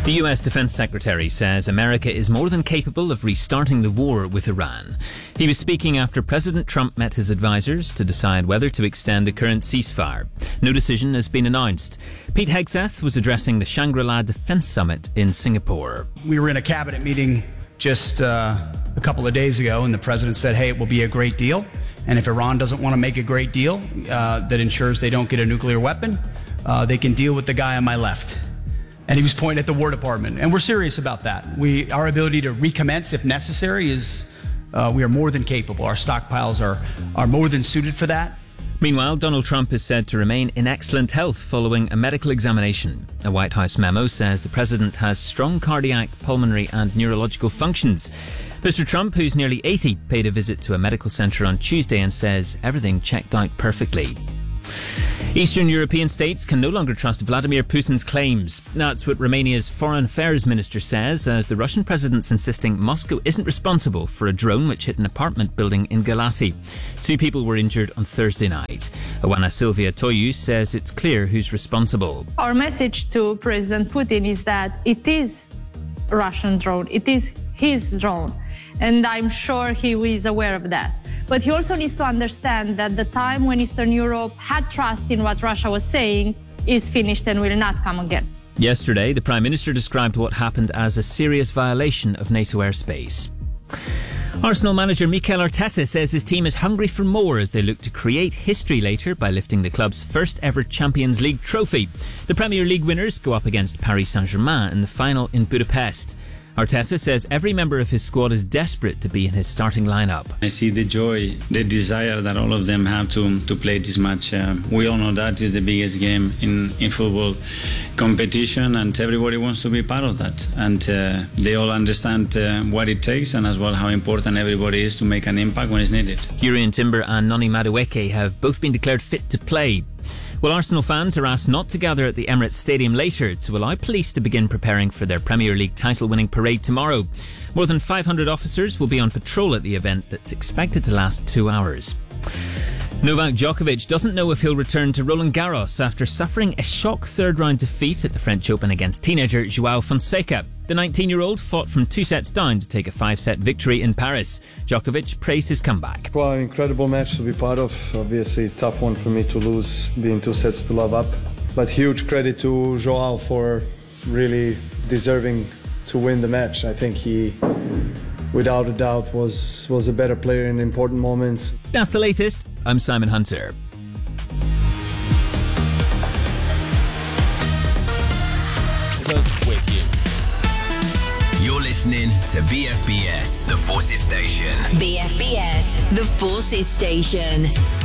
The US Defense Secretary says America is more than capable of restarting the war with Iran. He was speaking after President Trump met his advisors to decide whether to extend the current ceasefire. No decision has been announced. Pete Hegseth was addressing the Shangri-La Defense Summit in Singapore. We were in a cabinet meeting just a couple of days ago, and the president said, hey, it will be a great deal. And if Iran doesn't want to make a great deal that ensures they don't get a nuclear weapon, they can deal with the guy on my left. And he was pointing at the War Department. And we're serious about that. Our ability to recommence if necessary is, we are more than capable. Our stockpiles are more than suited for that. Meanwhile, Donald Trump is said to remain in excellent health following a medical examination. A White House memo says the president has strong cardiac, pulmonary and neurological functions. Mr. Trump, who's nearly 80, paid a visit to a medical centre on Tuesday and says everything checked out perfectly. Eastern European states can no longer trust Vladimir Putin's claims. That's what Romania's Foreign Affairs Minister says, as the Russian president's insisting Moscow isn't responsible for a drone which hit an apartment building in Galassi. 2 people were injured on Thursday night. Oana Silvia Toiu says it's clear who's responsible. Our message to President Putin is that it is a Russian drone. It is his drone. And I'm sure he is aware of that. But he also needs to understand that the time when Eastern Europe had trust in what Russia was saying is finished and will not come again. Yesterday, the Prime Minister described what happened as a serious violation of NATO airspace. Arsenal manager Mikel Arteta says his team is hungry for more as they look to create history later by lifting the club's first ever Champions League trophy. The Premier League winners go up against Paris Saint-Germain in the final in Budapest. Arteta says every member of his squad is desperate to be in his starting lineup. I see the joy, the desire that all of them have to play this match. We all know that is the biggest game in football competition, and everybody wants to be part of that. And they all understand what it takes, and as well how important everybody is to make an impact when it's needed. Jurrien Timber and Noni Madueke have both been declared fit to play. Well, Arsenal fans are asked not to gather at the Emirates Stadium later to allow police to begin preparing for their Premier League title-winning parade tomorrow. More than 500 officers will be on patrol at the event that's expected to last 2 hours. Novak Djokovic doesn't know if he'll return to Roland Garros after suffering a shock third-round defeat at the French Open against teenager João Fonseca. The 19-year-old fought from 2 sets down to take a 5-set victory in Paris. Djokovic praised his comeback. Well, incredible match to be part of. Obviously, tough one for me to lose, being 2 sets to love up. But huge credit to João for really deserving to win the match. I think he, without a doubt, was a better player in important moments. That's the latest. I'm Simon Hunter. With you. You're listening to BFBS, The Forces Station. BFBS, The Forces Station.